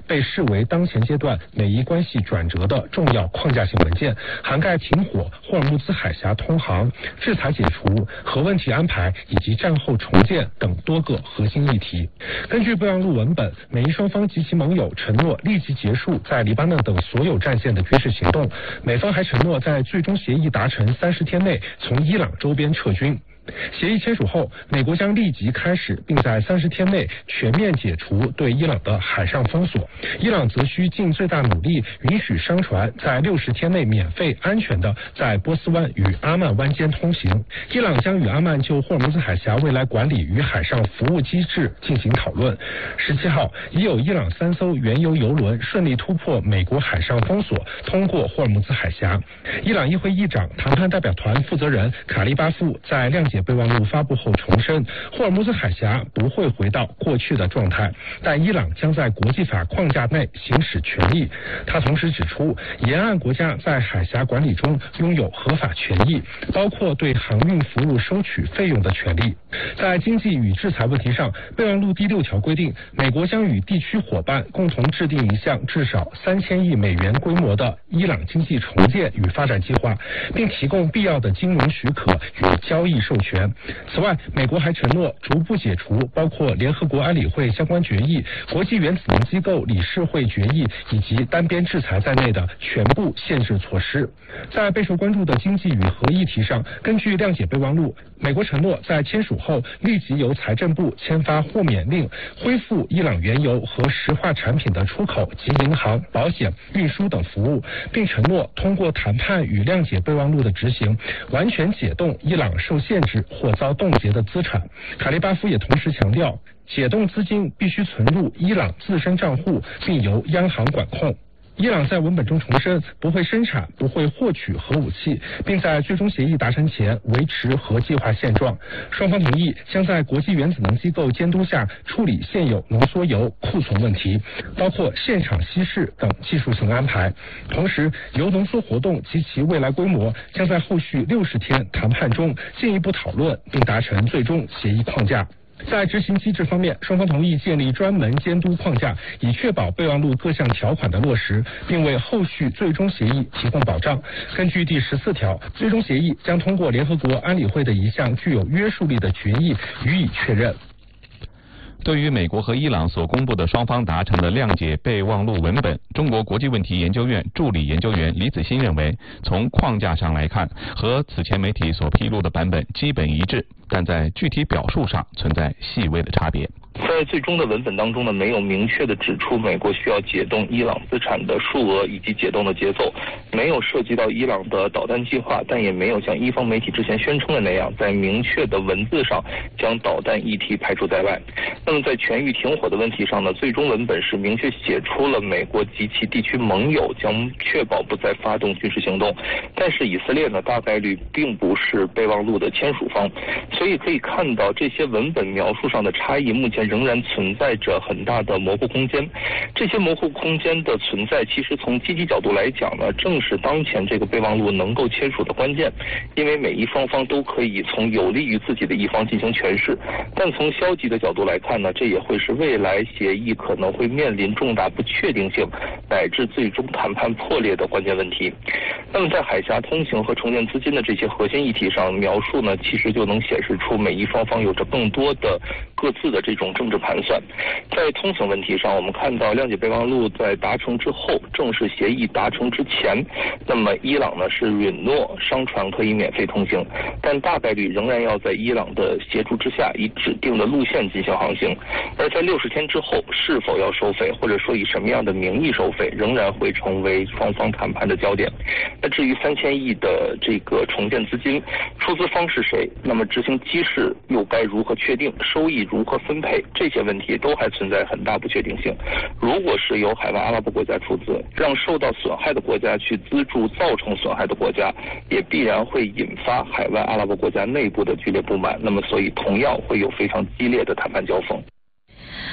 被视为当前阶段美伊关系转折的重要框架性文件，涵盖停火、霍尔木兹海峡通航、制裁解除、核问题安排以及战后重建等多个核心议题。根据备忘录文本，美伊双方及其盟友承诺立即结束在黎巴嫩等所有战线的军事行动，美方还承诺在最终协议达成30天内从伊朗周边撤军。协议签署后，美国将立即开始，并在30天内全面解除对伊朗的海上封锁。伊朗则需尽最大努力，允许商船在60天内免费、安全的在波斯湾与阿曼湾间通行。伊朗将与阿曼就霍尔木兹海峡未来管理与海上服务机制进行讨论。17号，已有伊朗3艘原油油轮顺利突破美国海上封锁，通过霍尔木兹海峡。伊朗议会议长、谈判代表团负责人卡利巴夫在谅解备忘录发布后重申，霍尔木兹海峡不会回到过去的状态，但伊朗将在国际法框架内行使权利。他同时指出，沿岸国家在海峡管理中拥有合法权益，包括对航运服务收取费用的权利。在经济与制裁问题上，备忘录第6条规定，美国将与地区伙伴共同制定一项至少3000亿美元规模的伊朗经济重建与发展计划，并提供必要的金融许可与交易授权。此外，美国还承诺逐步解除包括联合国安理会相关决议、国际原子能机构理事会决议以及单边制裁在内的全部限制措施。在备受关注的经济与核议题上，根据谅解备忘录，美国承诺在签署后立即由财政部签发豁免令，恢复伊朗原油和石化产品的出口及银行、保险、运输等服务，并承诺通过谈判与谅解备忘录的执行，完全解冻伊朗受限制或遭冻结的资产。卡利巴夫也同时强调，解冻资金必须存入伊朗自身账户，并由央行管控。伊朗在文本中重申不会生产、不会获取核武器，并在最终协议达成前维持核计划现状。双方同意将在国际原子能机构监督下处理现有浓缩铀库存问题，包括现场稀释等技术性安排。同时，铀浓缩活动及其未来规模将在后续60天谈判中进一步讨论，并达成最终协议框架。在执行机制方面，双方同意建立专门监督框架，以确保备忘录各项条款的落实，并为后续最终协议提供保障。根据第14条，最终协议将通过联合国安理会的一项具有约束力的决议予以确认。 对于美国和伊朗所公布的双方达成的谅解备忘录文本，中国国际问题研究院助理研究员李子欣认为，从框架上来看，和此前媒体所披露的版本基本一致，但在具体表述上存在细微的差别。 在最终的文本当中呢，没有明确的指出美国需要解冻伊朗资产的数额以及解冻的节奏，没有涉及到伊朗的导弹计划，但也没有像伊方媒体之前宣称的那样，在明确的文字上将导弹议题排除在外。那么在全域停火的问题上呢，最终文本是明确写出了美国及其地区盟友将确保不再发动军事行动，但是以色列呢，大概率并不是备忘录的签署方，所以可以看到这些文本描述上的差异，目前仍然存在着很大的模糊空间。这些模糊空间的存在，其实从积极角度来讲呢，正是当前这个备忘录能够签署的关键，因为每一双方都可以从有利于自己的一方进行诠释。但从消极的角度来看呢，这也会是未来协议可能会面临重大不确定性乃至最终谈判破裂的关键问题。那么在海峡通行和重建资金的这些核心议题上，描述呢其实就能显示出美伊双方有着更多的各自的这种政治盘算。在通行问题上，我们看到谅解备忘录在达成之后，正式协议达成之前，那么伊朗呢是允诺商船可以免费通行，但大概率仍然要在伊朗的协助之下，以指定的路线进行航行。而在60天之后，是否要收费，或者说以什么样的名义收费，仍然会成为双方谈判的焦点。那至于3000亿的这个重建资金，出资方是谁？那么执行机制又该如何确定？收益如何分配？这些问题都还存在很大不确定性。如果是由海湾阿拉伯国家出资，让受到损害的国家去资助造成损害的国家，也必然会引发海湾阿拉伯国家内部的剧烈不满。那么，所以同样会有非常激烈的谈判交锋。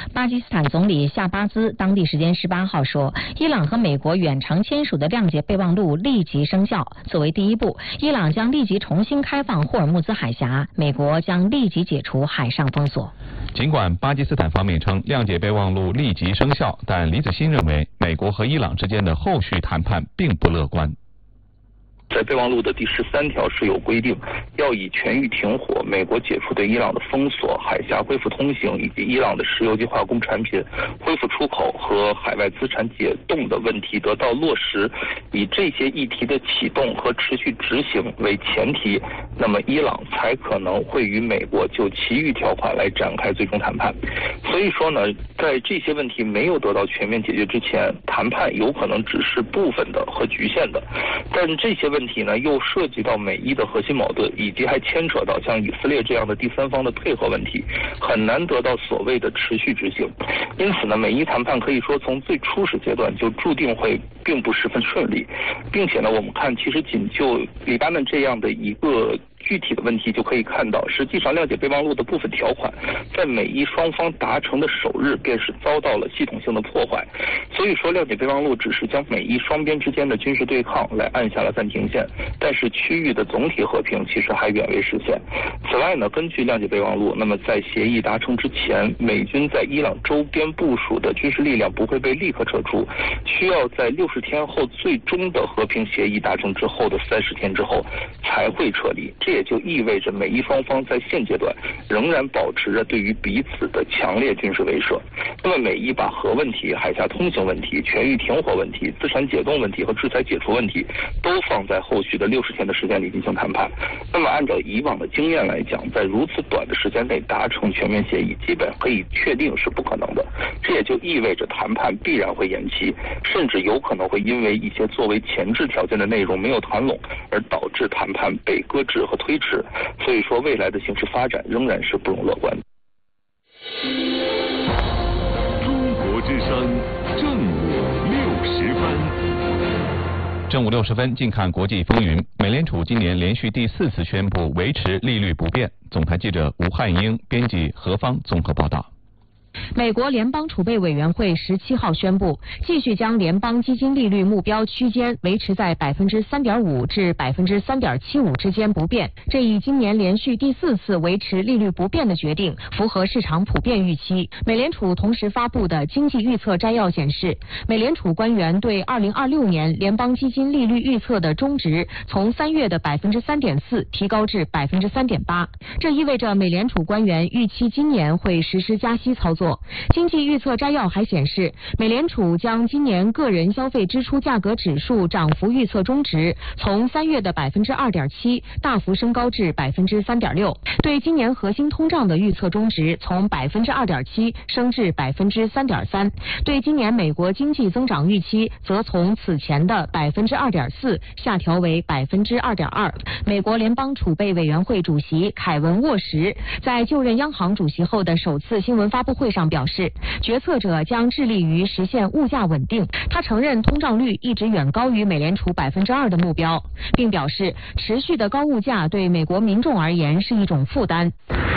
巴基斯坦总理夏巴兹当地时间18号说，伊朗和美国远程签署的谅解备忘录立即生效。作为第一步，伊朗将立即重新开放霍尔木兹海峡，美国将立即解除海上封锁。 尽管巴基斯坦方面称谅解备忘录立即生效，但李子欣认为美国和伊朗之间的后续谈判并不乐观。 在备忘录的第13条是有规定，要以全域停火、美国解除对伊朗的封锁、海峡恢复通行以及伊朗的石油及化工产品恢复出口和海外资产解冻的问题得到落实，以这些议题的启动和持续执行为前提，那么伊朗才可能会与美国就其余条款来展开最终谈判。所以说呢，在这些问题没有得到全面解决之前，谈判有可能只是部分的和局限的，但这些问题呢，又涉及到美伊的核心矛盾，以及还牵扯到像以色列这样的第三方的配合问题，很难得到所谓的持续执行。因此呢，美伊谈判可以说从最初始阶段就注定会并不十分顺利，并且呢，我们看其实仅就黎巴嫩这样的一个具体的问题就可以看到，实际上谅解备忘录的部分条款在美伊双方达成的首日便是遭到了系统性的破坏。所以说谅解备忘录只是将美伊双边之间的军事对抗来按下了暂停线，但是区域的总体和平其实还远未实现。此外呢，根据谅解备忘录，那么在协议达成之前，美军在伊朗周边部署的军事力量不会被立刻撤出，需要在60天后最终的和平协议达成之后的30天之后才会撤离。这也就意味着美伊双方在现阶段仍然保持着对于彼此的强烈军事威慑。那么美伊把核问题、海峡通行问题、全域停火问题、资产解冻问题和制裁解除问题都放在后续的60天的时间里进行谈判。那么按照以往的经验来讲，在如此短的时间内达成全面协议，基本可以确定是不可能的。这也就意味着谈判必然会延期，甚至有可能会因为一些作为前置条件的内容没有谈拢，而导致谈判被搁置和推迟。所以说未来的形势发展仍然是不容乐观。 中国之声正午60分。 正午60分，近看国际风云。美联储今年连续第4次宣布维持利率不变。总台记者吴汉英编辑何方综合报道。 美国联邦储备委员会17号宣布，继续将联邦基金利率目标区间维持在3.5%至3.75%之间不变。这一今年连续第4次维持利率不变的决定，符合市场普遍预期。美联储同时发布的经济预测摘要显示，美联储官员对2026年联邦基金利率预测的中值从3月的3.4%提高至3.8%。这意味着美联储官员预期今年会实施加息操作。经济预测摘要还显示，美联储将今年个人消费支出价格指数涨幅预测中值从3月的2.7%大幅升高至3.6%，对今年核心通胀的预测中值从2.7%升至3.3%，对今年美国经济增长预期则从此前的2.4%下调为2.2%。美国联邦储备委员会主席凯文·沃什在就任央行主席后的首次新闻发布会上表示，决策者将致力于实现物价稳定。他承认通胀率一直远高于美联储2%的目标，并表示持续的高物价对美国民众而言是一种负担。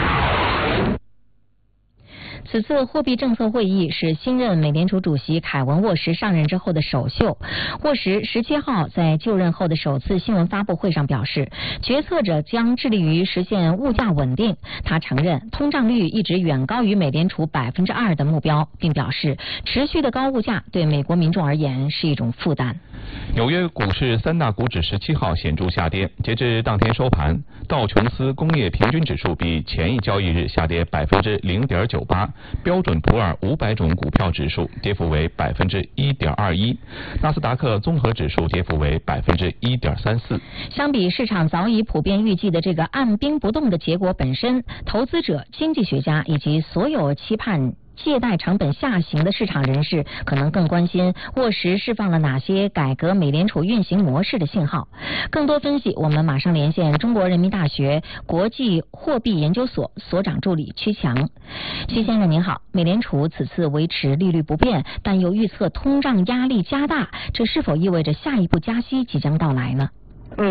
此次货币政策会议是新任美联储主席凯文·沃什上任之后的首秀。沃什17号在就任后的首次新闻发布会上表示，决策者将致力于实现物价稳定。他承认通胀率一直远高于美联储2%的目标，并表示持续的高物价对美国民众而言是一种负担。 纽约股市3大股指17号显著下跌，截至当天收盘，道琼斯工业平均指数比前一交易日下跌0.98%，标准普尔500种股票指数跌幅为1.21%，纳斯达克综合指数跌幅为1.34%。 相比市场早已普遍预计的这个按兵不动的结果本身，投资者、经济学家以及所有期盼借贷成本下行的市场人士可能更关心沃什释放了哪些改革美联储运行模式的信号。更多分析，我们马上连线中国人民大学国际货币研究所所长助理曲强。曲先生您好，美联储此次维持利率不变，但又预测通胀压力加大，这是否意味着下一步加息即将到来呢？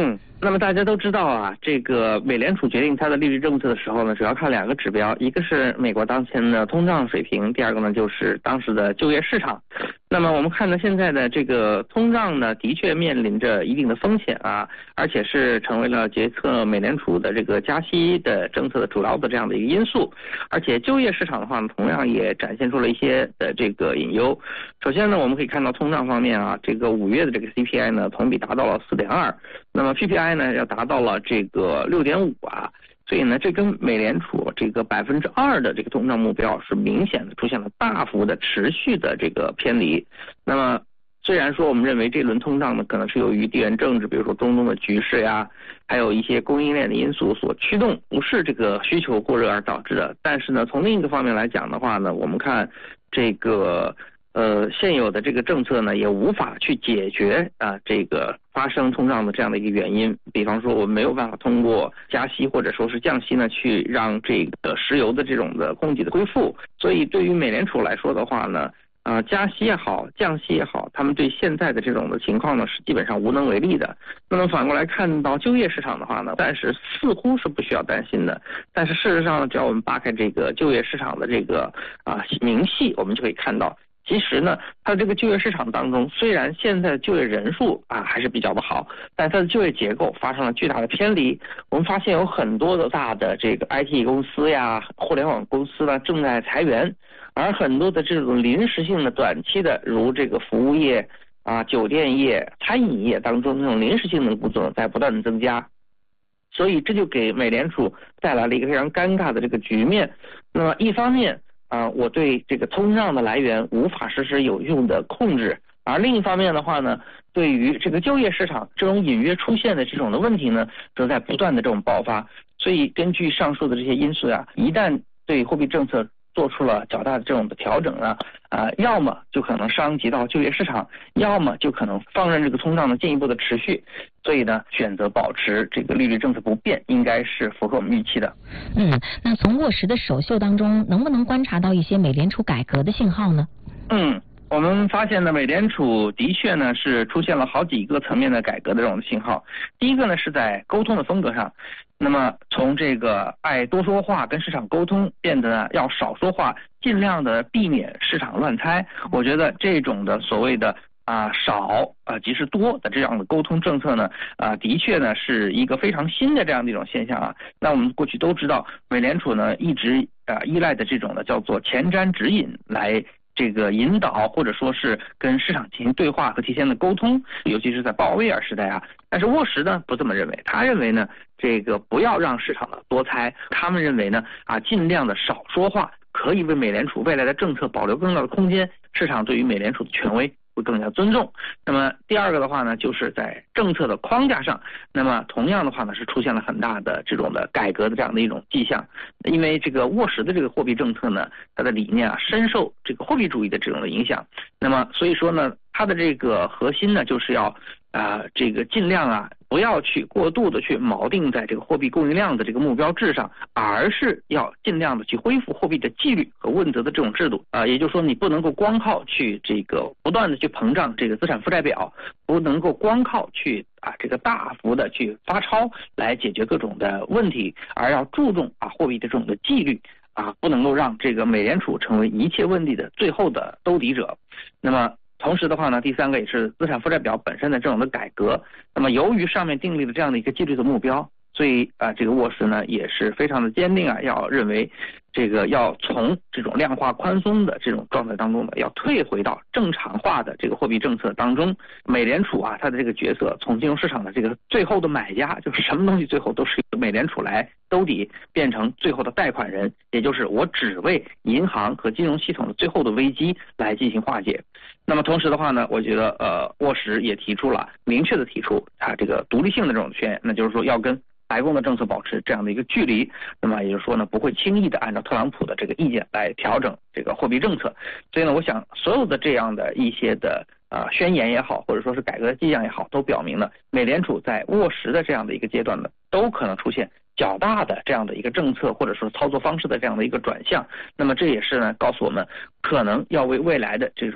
那么大家都知道啊，这个美联储决定它的利率政策的时候呢，主要看2个指标，一个是美国当前的通胀水平，第二个呢就是当时的就业市场。那么我们看到现在的这个通胀呢，的确面临着一定的风险啊，而且是成为了决策美联储的这个加息的政策的主要的这样的一个因素。而且就业市场的话呢，同样也展现出了一些的这个隐忧。首先呢，我们可以看到通胀方面啊，这个5月的这个 CPI 呢同比达到了 4.2， 那么 PPI 呢要达到了这个 6.5 啊。所以呢，这跟美联储这个 2% 的这个通胀目标是明显的出现了大幅的持续的这个偏离。那么虽然说我们认为这轮通胀呢可能是由于地缘政治，比如说中东的局势呀，还有一些供应链的因素所驱动，不是这个需求过热而导致的。但是呢，从另一个方面来讲的话呢，我们看这个现有的这个政策呢，也无法去解决这个发生通胀的这样的一个原因。比方说，我们没有办法通过加息或者说是降息呢，去让这个石油的这种的供给的恢复。所以，对于美联储来说的话呢，加息也好，降息也好，他们对现在的这种的情况呢，是基本上无能为力的。那么反过来看到就业市场的话呢，暂时似乎是不需要担心的。但是事实上呢，只要我们扒开这个就业市场的这个明细，我们就可以看到。其实呢，它这个就业市场当中，虽然现在的就业人数还是比较的好，但它的就业结构发生了巨大的偏离。我们发现有很多的大的这个 IT 公司呀、互联网公司呢正在裁员，而很多的这种临时性的、短期的，如这个服务业酒店业、餐饮业当中这种临时性的工作在不断的增加。所以这就给美联储带来了一个非常尴尬的这个局面。那么一方面我对这个通胀的来源无法实施有用的控制，而另一方面的话呢，对于这个就业市场这种隐约出现的这种的问题呢，正在不断的这种爆发。所以根据上述的这些因素一旦对货币政策做出了较大的这种的调整要么就可能伤及到就业市场，要么就可能放任这个通胀的进一步的持续。所以呢，选择保持这个利率政策不变，应该是符合我们预期的。 那从沃什的首秀当中，能不能观察到一些美联储改革的信号呢？ 我们发现呢，美联储的确呢是出现了好几个层面的改革的这种信号。第一个呢是在沟通的风格上，那么从这个爱多说话跟市场沟通变得要少说话，尽量的避免市场乱猜。我觉得这种的所谓的少即是多的这样的沟通政策呢，的确呢是一个非常新的这样的一种现象那我们过去都知道，美联储呢一直依赖的这种的叫做前瞻指引来这个引导或者说是跟市场进行对话和提前的沟通，尤其是在鲍威尔时代但是沃什呢不这么认为，他认为呢这个不要让市场的多猜，他们认为呢尽量的少说话，可以为美联储未来的政策保留更大的空间，市场对于美联储的权威会更加尊重。那么第二个的话呢，就是在政策的框架上，那么同样的话呢是出现了很大的这种的改革的这样的一种迹象。因为这个沃什的这个货币政策呢，它的理念深受这个货币主义的这种的影响。那么所以说呢，它的这个核心呢就是要这个尽量不要去过度的去锚定在这个货币供应量的这个目标制上，而是要尽量的去恢复货币的纪律和问责的这种制度也就是说你不能够光靠去这个不断的去膨胀这个资产负债表，不能够光靠去这个大幅的去发钞来解决各种的问题，而要注重货币的这种的纪律不能够让这个美联储成为一切问题的最后的兜底者。那么同时的话呢，第三个也是资产负债表本身的这种的改革。那么由于上面订立了这样的一个纪律的目标，所以这个沃什呢也是非常的坚定要认为这个要从这种量化宽松的这种状态当中呢，要退回到正常化的这个货币政策当中。美联储它的这个角色从金融市场的这个最后的买家，就是什么东西最后都是由美联储来兜底，变成最后的贷款人，也就是我只为银行和金融系统的最后的危机来进行化解。那么同时的话呢，我觉得沃什也明确的提出这个独立性的这种宣言，那就是说要跟白宫的政策保持这样的一个距离，那么也就是说呢，不会轻易的按照特朗普的这个意见来调整这个货币政策。所以呢，我想所有的这样的一些的宣言也好，或者说是改革的迹象也好，都表明了美联储在沃什的这样的一个阶段呢，都可能出现较大的这样的一个政策或者说操作方式的这样的一个转向。那么这也是呢告诉我们，可能要为未来的这个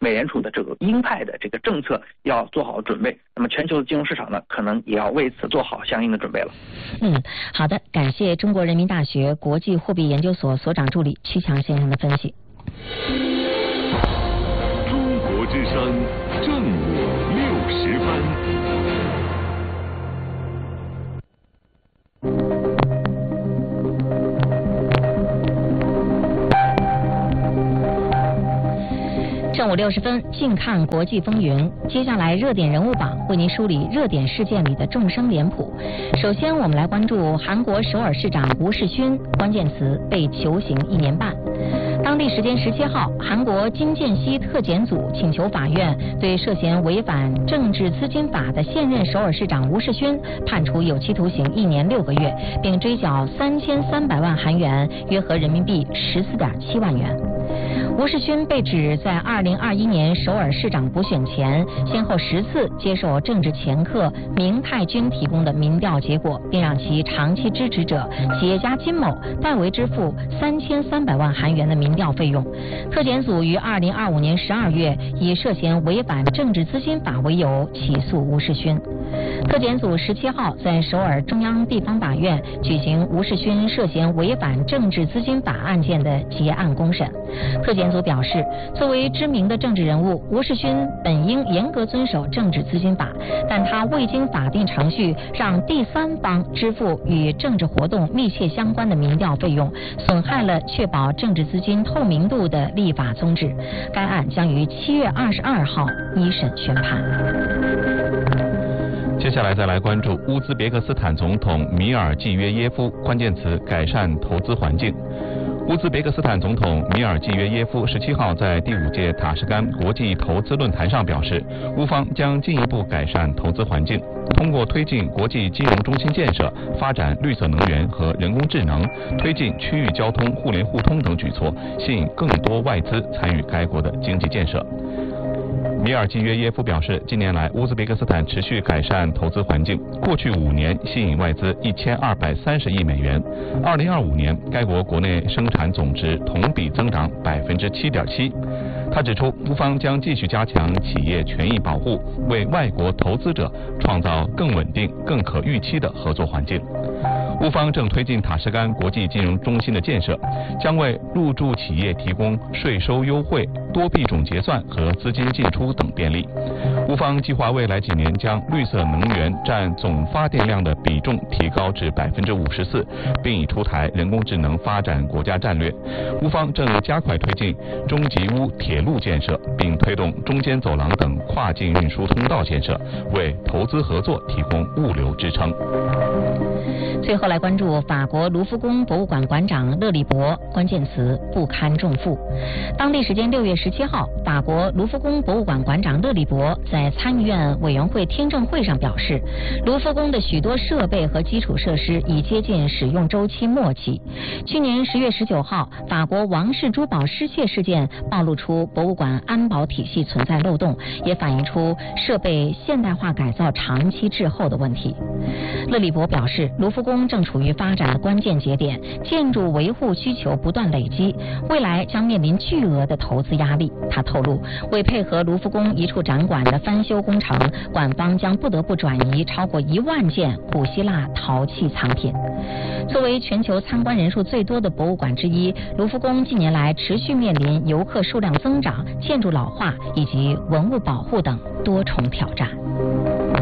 美联储的这个鹰派的这个政策要做好准备。那么全球的金融市场呢，可能也要为此做好相应的准备了。 好的，感谢中国人民大学国际货币研究所所长助理曲强先生的分析。 中国之声正午60分。 正午60分，近看国际风云。接下来热点人物榜为您梳理热点事件里的众生脸谱。首先，我们来关注韩国首尔市长吴世勋，关键词被囚刑1年半。当地时间17号，韩国金建熙特检组请求法院对涉嫌违反政治资金法的现任首尔市长吴世勋判处有期徒刑1年6个月，并追缴3300万韩元，约合人民币14.7万元。吴世勋被指在2021年首尔市长补选前，先后10次接受政治掮客明泰君提供的民调结果，并让其长期支持者企业家金某代为支付3300万韩元的民调费用。特检组于2025年12月以涉嫌违反政治资金法为由起诉吴世勋。特检组17号在首尔中央地方法院举行吴世勋涉嫌违反政治资金法案件的结案公审。特检组表示，作为知名的政治人物，吴世勋本应严格遵守政治资金法，但他未经法定程序让第三方支付与政治活动密切相关的民调费用，损害了确保政治资金透明度的立法宗旨。该案将于7月22号一审宣判。 接下来再来关注乌兹别克斯坦总统米尔济约耶夫，关键词改善投资环境。乌兹别克斯坦总统米尔济约耶夫17号在第5届塔什干国际投资论坛上表示，乌方将进一步改善投资环境，通过推进国际金融中心建设、发展绿色能源和人工智能、推进区域交通互联互通等举措，吸引更多外资参与该国的经济建设。米尔济约耶夫表示，近年来乌兹别克斯坦持续改善投资环境，过去5年吸引外资1230亿美元。2025年，该国国内生产总值同比增长7.7%。他指出，乌方将继续加强企业权益保护，为外国投资者创造更稳定、更可预期的合作环境。乌方正推进塔什干国际金融中心的建设，将为入驻企业提供税收优惠、多币种结算和资金进出等便利。乌方计划未来几年将绿色能源占总发电量的比重提高至54%，并已出台人工智能发展国家战略。乌方正加快推进中吉乌铁路建设，并推动中间走廊等跨境运输通道建设，为投资合作提供物流支撑。 最后来关注法国卢浮宫博物馆馆长勒里博，关键词不堪重负。当地时间6月17号，法国卢浮宫博物馆馆长勒里博在参议院委员会听证会上表示，卢浮宫的许多设备和基础设施已接近使用周期末期。去年10月19号，法国王室珠宝失窃事件暴露出博物馆安保体系存在漏洞，也反映出设备现代化改造长期滞后的问题。勒里博表示，卢浮宫正处于发展的关键节点，建筑维护需求不断累积，未来将面临巨额的投资压力。他透露，为配合卢浮宫一处展馆的翻修工程，馆方将不得不转移超过1万件古希腊陶器藏品。作为全球参观人数最多的博物馆之一，卢浮宫近年来持续面临游客数量增长、建筑老化以及文物保护等多重挑战。